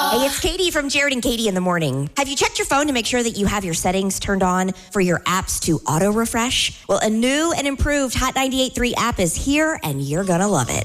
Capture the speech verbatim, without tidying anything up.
Hey, it's Katie from Jared and Katie in the Morning. Have you checked your phone to make sure that you have your settings turned on for your apps to auto refresh? Well, a new and improved Hot ninety-eight point three app is here, and you're going to love it.